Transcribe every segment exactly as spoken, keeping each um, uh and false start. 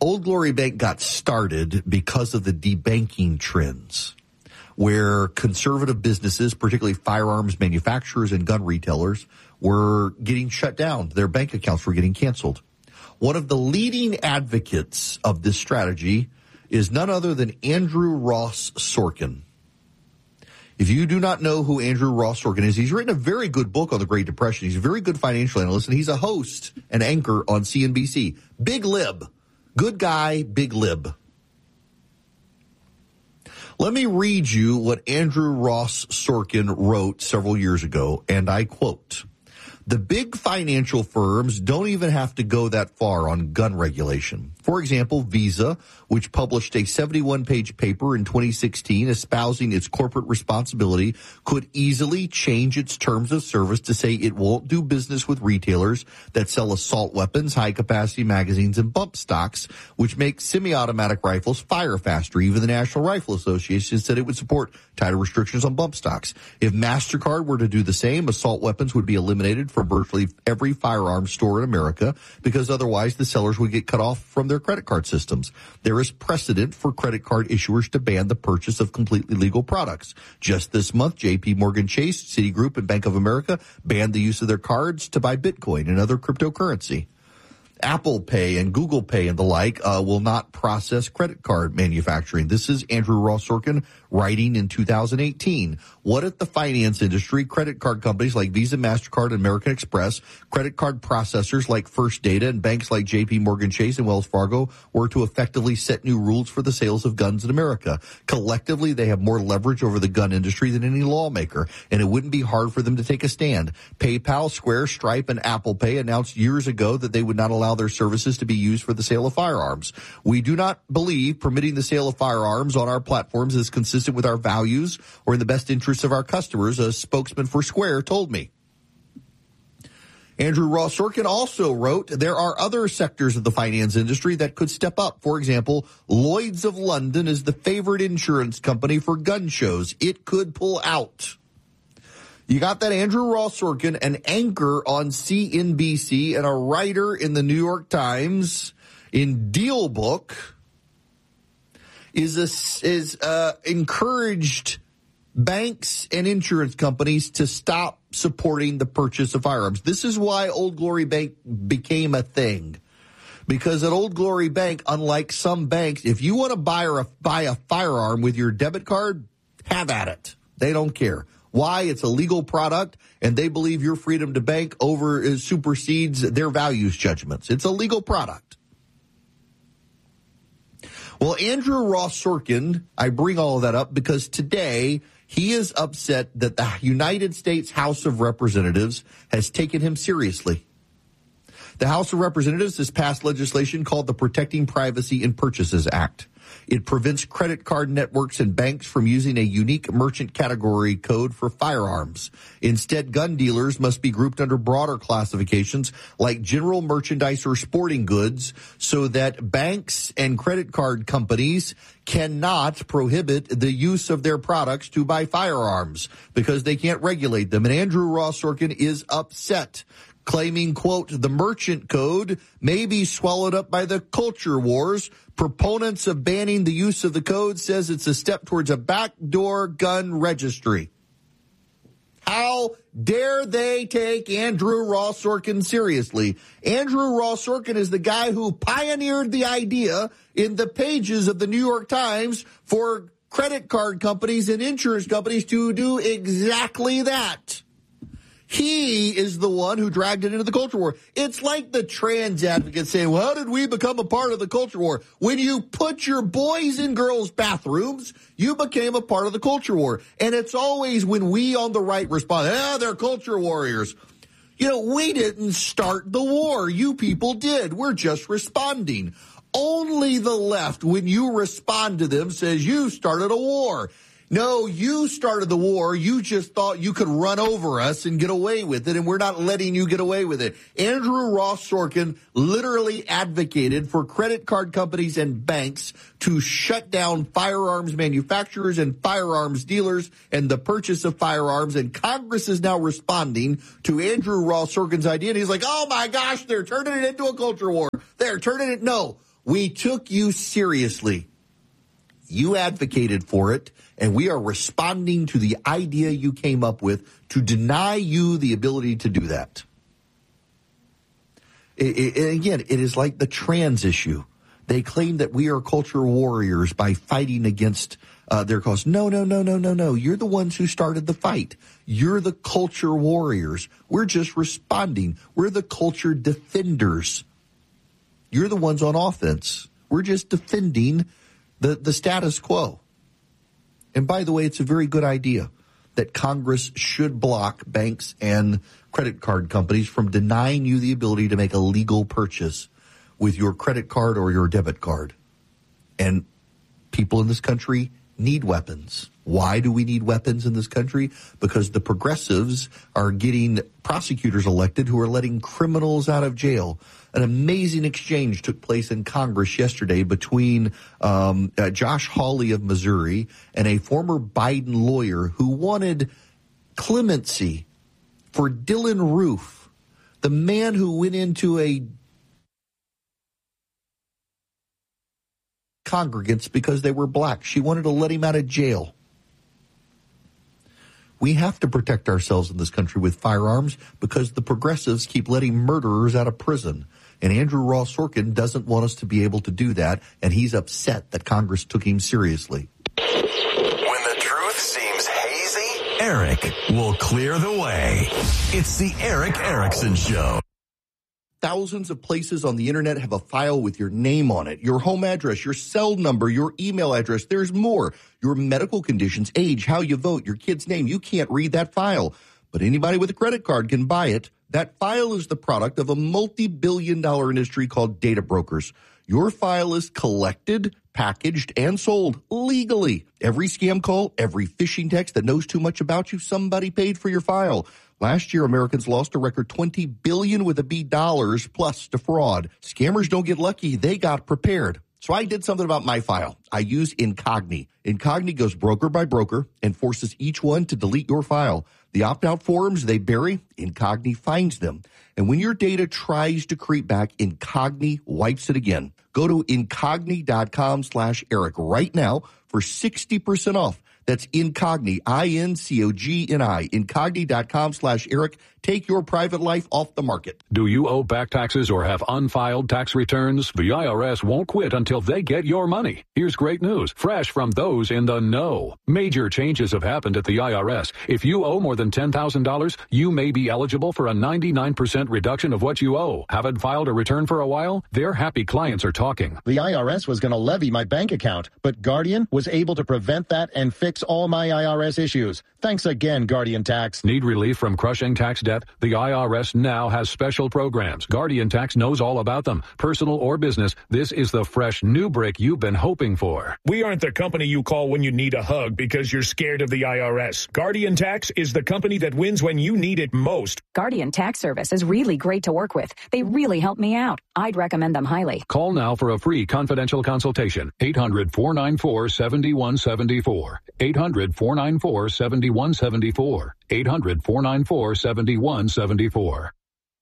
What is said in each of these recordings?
Old Glory Bank got started because of the debanking trends, where conservative businesses, particularly firearms manufacturers and gun retailers, were getting shut down. Their bank accounts were getting canceled. One of the leading advocates of this strategy is none other than Andrew Ross Sorkin. If you do not know who Andrew Ross Sorkin is, he's written a very good book on the Great Depression. He's a very good financial analyst, and he's a host and anchor on C N B C. Big lib. Good guy, big lib. Let me read you what Andrew Ross Sorkin wrote several years ago, and I quote, "The big financial firms don't even have to go that far on gun regulation. For example, Visa, which published a seventy-one page paper in twenty sixteen espousing its corporate responsibility, could easily change its terms of service to say it won't do business with retailers that sell assault weapons, high-capacity magazines, and bump stocks, which make semi-automatic rifles fire faster. Even the National Rifle Association said it would support tighter restrictions on bump stocks. If MasterCard were to do the same, assault weapons would be eliminated from virtually every firearms store in America because otherwise the sellers would get cut off from their credit card systems. There is precedent for credit card issuers to ban the purchase of completely legal products. Just this month, J P Morgan Chase, Citigroup, and Bank of America banned the use of their cards to buy Bitcoin and other cryptocurrency. Apple Pay and Google Pay and the like uh, will not process credit card manufacturing." This is Andrew Ross Sorkin writing in two thousand eighteen. What if the finance industry, credit card companies like Visa, MasterCard, and American Express, credit card processors like First Data, and banks like J P Morgan Chase and Wells Fargo were to effectively set new rules for the sales of guns in America? Collectively, they have more leverage over the gun industry than any lawmaker, and it wouldn't be hard for them to take a stand. PayPal, Square, Stripe, and Apple Pay announced years ago that they would not allow their services to be used for the sale of firearms. We do not believe permitting the sale of firearms on our platforms is consistent with our values or in the best interests of our customers, a spokesman for Square told me. Andrew Ross Sorkin also wrote, there are other sectors of the finance industry that could step up. For example, Lloyd's of London is the favorite insurance company for gun shows. It could pull out. You got that? Andrew Ross Sorkin, an anchor on C N B C and a writer in the New York Times in DealBook, is a, is uh, encouraged banks and insurance companies to stop supporting the purchase of firearms. This is why Old Glory Bank became a thing. Because at Old Glory Bank, unlike some banks, if you want to buy, or a, buy a firearm with your debit card, have at it. They don't care. Why? It's a legal product, and they believe your freedom to bank over uh, supersedes their values judgments. It's a legal product. Well, Andrew Ross Sorkin, I bring all of that up because today he is upset that the United States House of Representatives has taken him seriously. The House of Representatives has passed legislation called the Protecting Privacy in Purchases Act. It prevents credit card networks and banks from using a unique merchant category code for firearms. Instead, gun dealers must be grouped under broader classifications like general merchandise or sporting goods so that banks and credit card companies cannot prohibit the use of their products to buy firearms because they can't regulate them. And Andrew Ross Sorkin is upset, claiming, quote, the merchant code may be swallowed up by the culture wars. Proponents of banning the use of the code says it's a step towards a backdoor gun registry. How dare they take Andrew Ross Sorkin seriously? Andrew Ross Sorkin is the guy who pioneered the idea in the pages of the New York Times for credit card companies and insurance companies to do exactly that. He is the one who dragged it into the culture war. It's like the trans advocates saying, well, how did we become a part of the culture war? When you put your boys in girls' bathrooms, you became a part of the culture war. And it's always when we on the right respond, ah, they're culture warriors. You know, we didn't start the war. You people did. We're just responding. Only the left, when you respond to them, says you started a war. No, you started the war. You just thought you could run over us and get away with it, and we're not letting you get away with it. Andrew Ross Sorkin literally advocated for credit card companies and banks to shut down firearms manufacturers and firearms dealers and the purchase of firearms, and Congress is now responding to Andrew Ross Sorkin's idea, and he's like, oh, my gosh, they're turning it into a culture war. They're turning it. No. We took you seriously. You advocated for it, and we are responding to the idea you came up with to deny you the ability to do that. It, it, and again, it is like the trans issue. They claim that we are culture warriors by fighting against uh, their cause. No, no, no, no, no, no. You're the ones who started the fight. You're the culture warriors. We're just responding. We're the culture defenders. You're the ones on offense. We're just defending the, the status quo. And by the way, it's a very good idea that Congress should block banks and credit card companies from denying you the ability to make a legal purchase with your credit card or your debit card. And people in this country need weapons. Why do we need weapons in this country? Because the progressives are getting prosecutors elected who are letting criminals out of jail. An amazing exchange took place in Congress yesterday between um, uh, Josh Hawley of Missouri and a former Biden lawyer who wanted clemency for Dylan Roof, the man who went into a congregants because they were black. She wanted to let him out of jail. We have to protect ourselves in this country with firearms because the progressives keep letting murderers out of prison. And Andrew Ross Sorkin doesn't want us to be able to do that, and he's upset that Congress took him seriously. When the truth seems hazy, Eric will clear the way. It's the Eric Erickson Show. Thousands of places on the internet have a file with your name on it, your home address, your cell number, your email address. There's more. Your medical conditions, age, how you vote, your kid's name. You can't read that file, but anybody with a credit card can buy it. That file is the product of a multi-billion dollar industry called data brokers. Your file is collected, packaged, and sold legally. Every scam call, every phishing text that knows too much about you, somebody paid for your file. Last year, Americans lost a record twenty billion dollars with a B dollars plus to fraud. Scammers don't get lucky. They got prepared. So I did something about my file. I use Incogni. Incogni goes broker by broker and forces each one to delete your file. The opt-out forms they bury, Incogni finds them. And when your data tries to creep back, Incogni wipes it again. Go to Incogni.com slash Eric right now for sixty percent off. That's Incogni, I N C O G N I, Incogni.com slash Eric. Take your private life off the market. Do you owe back taxes or have unfiled tax returns? The I R S won't quit until they get your money. Here's great news, fresh from those in the know. Major changes have happened at the I R S. If you owe more than ten thousand dollars, you may be eligible for a ninety-nine percent reduction of what you owe. Haven't filed a return for a while? Their happy clients are talking. The I R S was going to levy my bank account, but Guardian was able to prevent that and fix all my I R S issues. Thanks again, Guardian Tax. Need relief from crushing tax debt? The I R S now has special programs. Guardian Tax knows all about them. Personal or business, this is the fresh new break you've been hoping for. We aren't the company you call when you need a hug because you're scared of the I R S. Guardian Tax is the company that wins when you need it most. Guardian Tax Service is really great to work with. They really help me out. I'd recommend them highly. Call now for a free confidential consultation. eight hundred, four nine four, seven one seven four. eight hundred, four nine four, seven one seven four. eight hundred, four nine four, seven one seven four.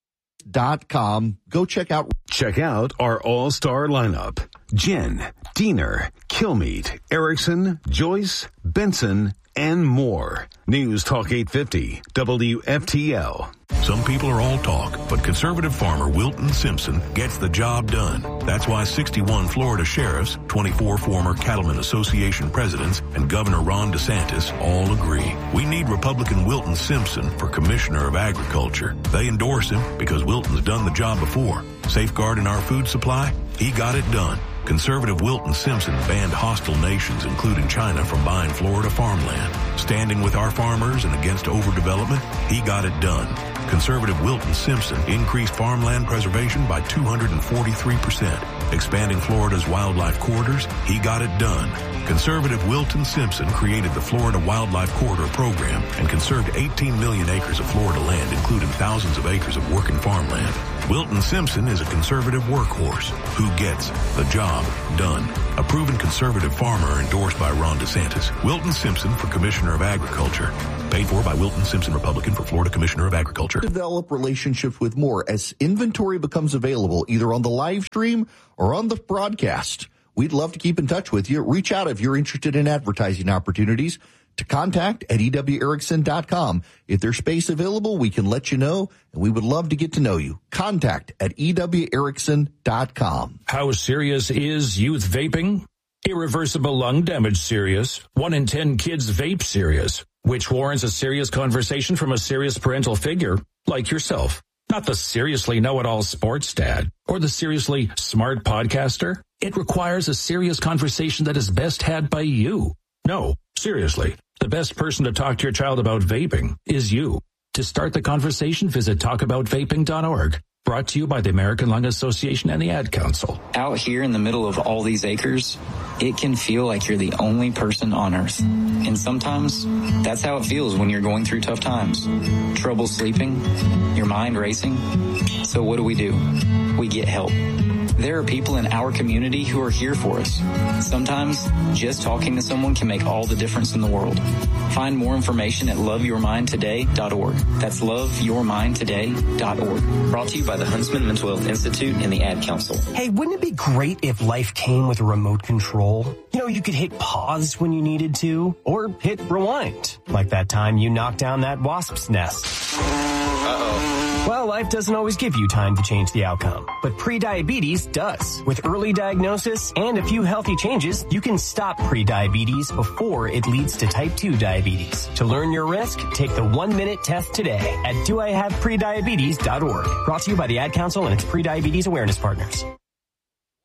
Dot com. Go check out. Check out our all-star lineup. Jen, Diener, Kilmeade, Erickson, Joyce, Benson, and more. News Talk eight fifty, W F T L. Some people are all talk, but conservative farmer Wilton Simpson gets the job done. That's why sixty-one Florida sheriffs, twenty-four former Cattlemen Association presidents, and Governor Ron DeSantis all agree. We need Republican Wilton Simpson for Commissioner of Agriculture. They endorse him because Wilton's done the job before. Safeguarding our food supply? He got it done. Conservative Wilton Simpson banned hostile nations, including China, from buying Florida farmland. Standing with our farmers and against overdevelopment? He got it done. Conservative Wilton Simpson increased farmland preservation by two hundred forty-three percent. Expanding Florida's wildlife corridors? He got it done. Conservative Wilton Simpson created the Florida Wildlife Corridor Program and conserved eighteen million acres of Florida land, including thousands of acres of working farmland. Wilton Simpson is a conservative workhorse who gets the job done. A proven conservative farmer endorsed by Ron DeSantis. Wilton Simpson for Commissioner of Agriculture. Paid for by Wilton Simpson, Republican, for Florida Commissioner of Agriculture. Develop relationships with more as inventory becomes available either on the live stream or on the broadcast. We'd love to keep in touch with you. Reach out if you're interested in advertising opportunities to contact at E W Erickson dot com. If there's space available, we can let you know, and we would love to get to know you. Contact at E W Erickson dot com. How serious is youth vaping? Irreversible lung damage serious. One in ten kids vape serious, which warrants a serious conversation from a serious parental figure like yourself. Not the seriously know-it-all sports dad or the seriously smart podcaster. It requires a serious conversation that is best had by you. No, seriously, the best person to talk to your child about vaping is you. To start the conversation, visit talk about vaping dot org. Brought to you by the American Lung Association and the Ad Council. Out here in the middle of all these acres, it can feel like you're the only person on Earth. And sometimes that's how it feels when you're going through tough times. Trouble sleeping, your mind racing. So what do we do? We get help. There are people in our community who are here for us. Sometimes just talking to someone can make all the difference in the world. Find more information at love your mind today dot org. That's love your mind today dot org. Brought to you by the Huntsman Mental Health Institute and the Ad Council. Hey, wouldn't it be great if life came with a remote control? You know, you could hit pause when you needed to, or hit rewind, like that time you knocked down that wasp's nest. Uh-oh. Well, life doesn't always give you time to change the outcome, but prediabetes does. With early diagnosis and a few healthy changes, you can stop prediabetes before it leads to type two diabetes. To learn your risk, take the one-minute test today at do I have prediabetes dot org. Brought to you by the Ad Council and its prediabetes awareness partners.